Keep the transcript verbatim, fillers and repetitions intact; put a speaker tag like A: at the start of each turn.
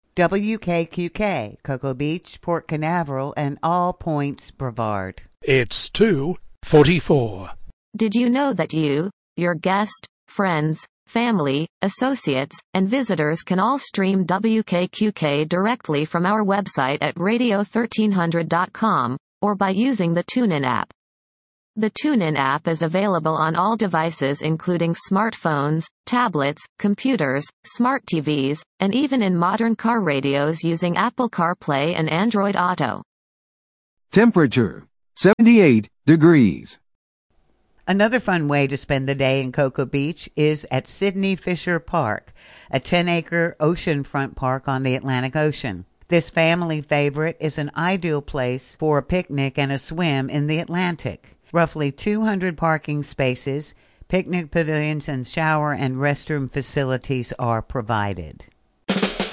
A: W K Q K, Cocoa Beach, Port Canaveral, and all points Brevard.
B: It's two forty-four.
C: Did you know that you, your guest, friends, family, associates, and visitors can all stream W K Q K directly from our website at radio thirteen hundred dot com, or by using the TuneIn app? The TuneIn app is available on all devices including smartphones, tablets, computers, smart T Vs, and even in modern car radios using Apple CarPlay and Android Auto.
D: Temperature, seventy-eight degrees.
A: Another fun way to spend the day in Cocoa Beach is at Sidney Fisher Park, a ten-acre oceanfront park on the Atlantic Ocean. This family favorite is an ideal place for a picnic and a swim in the Atlantic. Roughly two hundred parking spaces, picnic pavilions, and shower and restroom facilities are provided.